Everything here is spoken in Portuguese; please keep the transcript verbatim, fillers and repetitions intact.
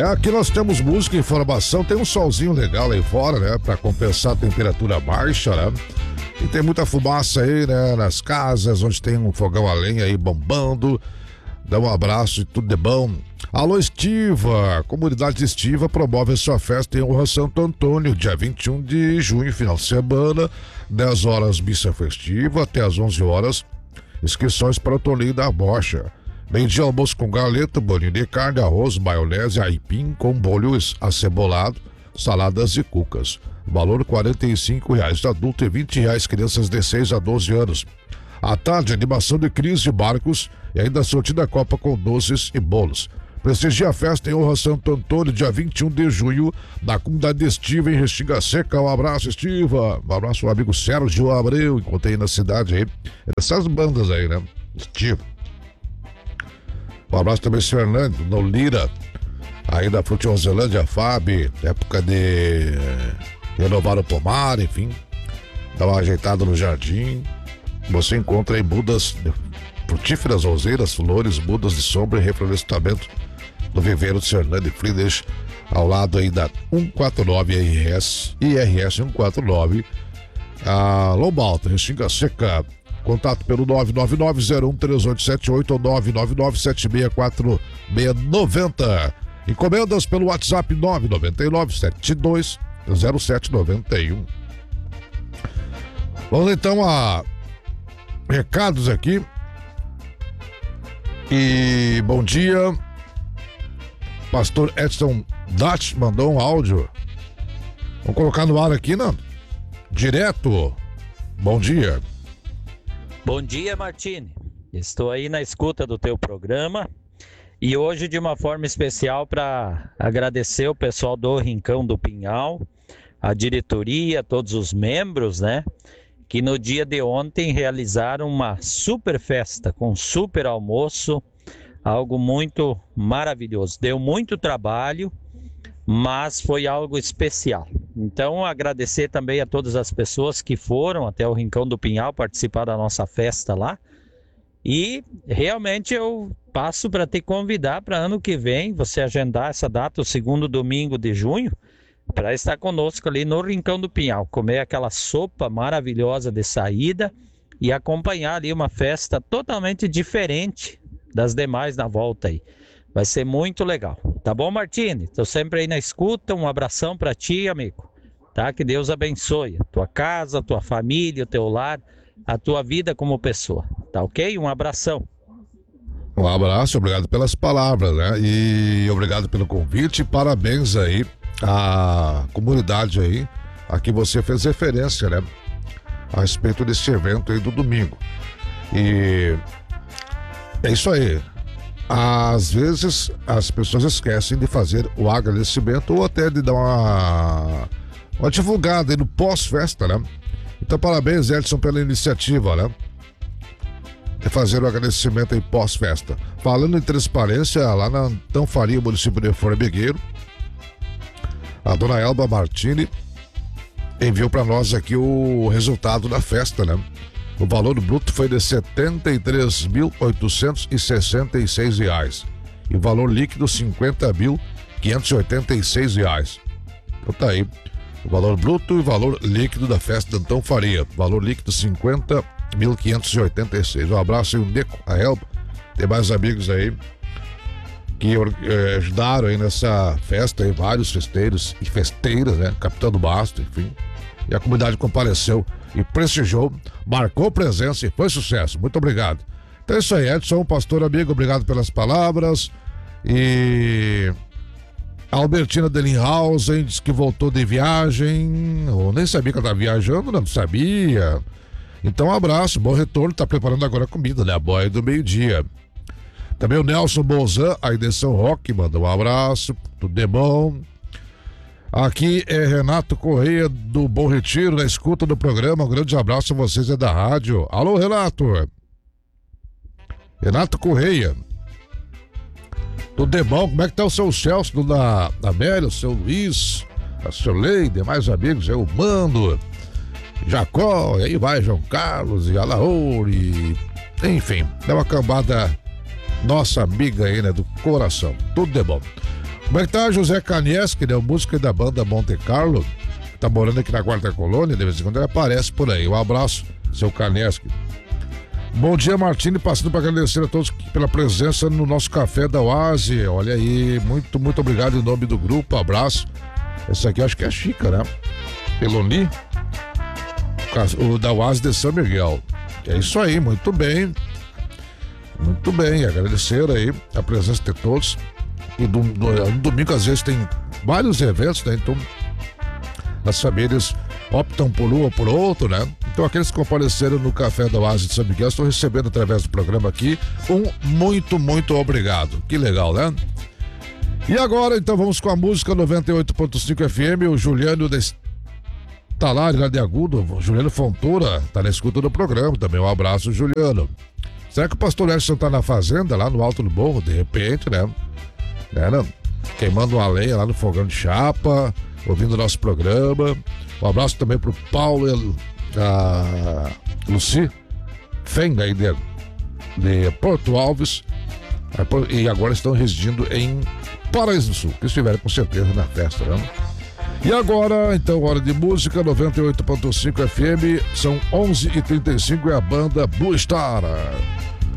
aqui nós temos música e informação, tem um solzinho legal aí fora, né? Pra compensar a temperatura baixa, né? E tem muita fumaça aí, né? Nas casas, onde tem um fogão a lenha aí bombando. Dá um abraço e tudo de bom. Alô, Estiva, comunidade Estiva promove a sua festa em honra a Santo Antônio, dia vinte e um de junho, final de semana, dez horas missa festiva, até às onze horas, inscrições para o torneio da bocha. Meio-dia almoço com galeta, bolinho de carne, arroz, maionese, aipim com bolho acebolado, saladas e cucas. Valor quarenta e cinco reais adulto e vinte reais crianças de seis a doze anos. À tarde, animação de Cris e Marcos e ainda sortida Copa com doces e bolos. Prestigia a festa em honra a Santo Antônio, dia vinte e um de junho, na comunidade Estiva, em Restinga Seca. Um abraço, Estiva. Um abraço ao amigo Sérgio Abreu, encontrei na cidade aí. Essas bandas aí, né? Estiva. Um abraço também, senhor Fernando, no Lira, aí da Frute Roselândia, Fábio, época de renovar o pomar, enfim. Dá uma ajeitada no jardim. Você encontra aí mudas frutíferas, roseiras, flores, mudas de sombra e reflorestamento no viveiro de Fernando Friedrich, ao lado aí da cento e quarenta e nove I R S, I R S cento e quarenta e nove, a Lombalta, Restinga Seca. Contato pelo nove nove nove zero um três oito sete oito ou nove nove nove sete seis quatro seis nove zero. Encomendas pelo WhatsApp nove nove nove sete dois zero sete nove um. Vamos então a recados aqui. E bom dia. Pastor Edson Dach mandou um áudio. Vamos colocar no ar aqui, Nando? Direto. Bom dia. Bom dia, Martini. Estou aí na escuta do teu programa e hoje de uma forma especial para agradecer o pessoal do Rincão do Pinhal, a diretoria, todos os membros, né? Que no dia de ontem realizaram uma super festa com super almoço, algo muito maravilhoso. Deu muito trabalho, mas foi algo especial. Então, agradecer também a todas as pessoas que foram até o Rincão do Pinhal participar da nossa festa lá. E realmente eu passo para te convidar para ano que vem, você agendar essa data, o segundo domingo de junho, para estar conosco ali no Rincão do Pinhal, comer aquela sopa maravilhosa de saída e acompanhar ali uma festa totalmente diferente das demais na volta aí. Vai ser muito legal. Tá bom, Martini? Estou sempre aí na escuta. Um abração para ti, amigo. Tá? Que Deus abençoe a tua casa, a tua família, o teu lar, a tua vida como pessoa. Tá ok? Um abração. Um abraço, obrigado pelas palavras, né? E obrigado pelo convite. Parabéns aí à comunidade aí, a que você fez referência, né? A respeito desse evento aí do domingo. E é isso aí. Às vezes as pessoas esquecem de fazer o agradecimento ou até de dar uma, uma divulgada aí no pós-festa, né? Então parabéns, Edson, pela iniciativa, né? De fazer o agradecimento em pós-festa. Falando em transparência, lá na Antão Faria, município de Formigueiro, a dona Elba Martini enviou para nós aqui o resultado da festa, né? O valor bruto foi de setenta e três mil oitocentos e sessenta e seis reais e o valor líquido cinquenta mil quinhentos e oitenta e seis reais. Então tá aí, o valor bruto e o valor líquido da festa de Antão Faria. Valor líquido cinquenta mil quinhentos e oitenta e seis. Um abraço aí, o Neco, a Elba, tem mais amigos aí que eh, ajudaram aí nessa festa aí, vários festeiros e festeiras, né? Capitão do Basto, enfim. E a comunidade compareceu e prestigiou, marcou presença e foi sucesso. Muito obrigado. Então é isso aí, Edson, pastor amigo, obrigado pelas palavras. E a Albertina Delinhausen diz que voltou de viagem. Eu nem sabia que ela estava viajando, não sabia. Então um abraço, bom retorno, tá preparando agora a comida, né? A boia do meio-dia. Também o Nelson Bozan, aí de São Roque, manda um abraço, tudo de bom. Aqui é Renato Correia do Bom Retiro, na escuta do programa. Um grande abraço a vocês, é da rádio. Alô, Renato. Renato Correia. Tudo de bom? Como é que tá o seu Celso, Dona Amélia, o seu Luiz, a seu Leide, mais amigos, é o Mando, Jacó, e aí vai João Carlos e Alaouri. Enfim, é uma cambada nossa amiga aí, né, do coração. Tudo de bom. Como é que tá José Kanieski, né? O músico da banda Monte Carlo, que tá morando aqui na Quarta Colônia, de vez em quando ele aparece por aí. Um abraço, seu Kanieski. Bom dia, Martini, passando para agradecer a todos pela presença no nosso café da Oase. Olha aí, muito, muito obrigado em nome do grupo, abraço. Esse aqui acho que é a Chica, né? Peloni, o da Oase de São Miguel. É isso aí, muito bem. Muito bem, agradecer aí a presença de todos. E no, no, no domingo, às vezes, tem vários eventos, né? Então, as famílias optam por um ou por outro, né? Então, aqueles que compareceram no Café da Oase de São Miguel estão recebendo através do programa aqui um muito, muito obrigado. Que legal, né? E agora, então, vamos com a música noventa e oito ponto cinco F M, o Juliano da Talari, lá de Agudo, o Juliano Fontoura, tá na escuta do programa também. Um abraço, Juliano. Será que o pastor Edson tá na fazenda, lá no alto do morro, de repente, né? né não? Queimando uma lenha lá no fogão de chapa, ouvindo o nosso programa. Um abraço também pro Paulo e a Luci Fenga aí de, de Porto Alves, e agora estão residindo em Paraíso do Sul, que estiveram com certeza na festa, né? E agora, então, hora de música, noventa e oito ponto cinco F M, são onze e trinta e cinco, é a banda Blue Star.